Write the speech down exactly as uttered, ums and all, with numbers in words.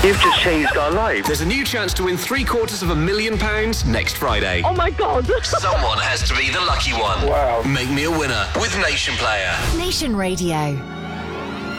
You've just changed our lives. There's a new chance to win three quarters of a million pounds next Friday. Oh my God. Someone has to be the lucky one. Wow. Make me a winner with Nation Player. Nation Radio.